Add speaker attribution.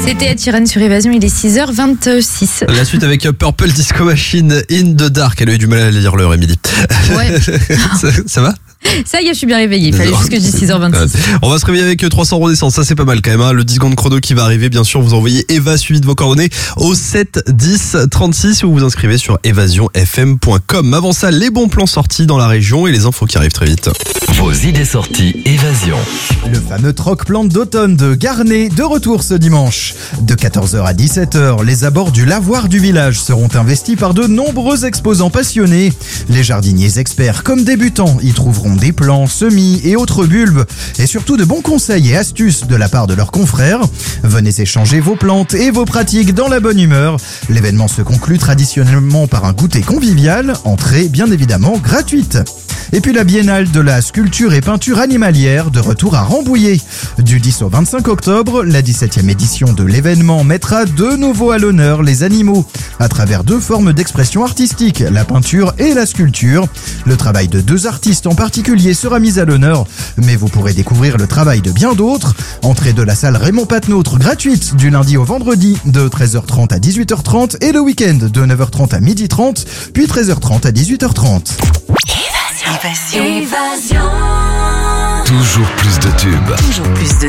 Speaker 1: C'était Ed Sheeran sur Évasion, il est 6h26.
Speaker 2: La suite avec Purple Disco Machine in the Dark. Elle a eu du mal à lire l'heure, Émilie.
Speaker 1: Ouais.
Speaker 2: Ça va?
Speaker 1: Ça y est, je suis bien réveillée. Il fallait juste que je dise 6h26.
Speaker 2: On va se réveiller avec 300 euros d'essence. Ça, c'est pas mal quand même. Hein. Le 10 secondes chrono qui va arriver. Bien sûr, vous envoyez Eva suivi de vos coordonnées au 7 10 36 ou vous vous inscrivez sur évasionfm.com. Avant ça, les bons plans sortis dans la région et les infos qui arrivent très vite.
Speaker 3: Vos idées sorties Évasion.
Speaker 4: Le fameux troc-plante d'automne de Garnet, de retour ce dimanche. De 14h à 17h, les abords du lavoir du village seront investis par de nombreux exposants passionnés. Les jardiniers experts comme débutants y trouveront des plants, semis et autres bulbes. Et surtout de bons conseils et astuces de la part de leurs confrères. Venez échanger vos plantes et vos pratiques dans la bonne humeur. L'événement se conclut traditionnellement par un goûter convivial, entrée bien évidemment gratuite. Et puis la biennale de la sculpture et peinture animalière de retour à Rambouillet. Du 10 au 25 octobre, la 17e édition de l'événement mettra de nouveau à l'honneur les animaux à travers deux formes d'expression artistique, la peinture et la sculpture. Le travail de deux artistes en particulier sera mis à l'honneur, mais vous pourrez découvrir le travail de bien d'autres. Entrée de la salle Raymond Patenôtre gratuite du lundi au vendredi de 13h30 à 18h30 et le week-end de 9h30 à 12h30, puis 13h30 à 18h30.
Speaker 3: Toujours plus de tubes.
Speaker 5: Toujours plus de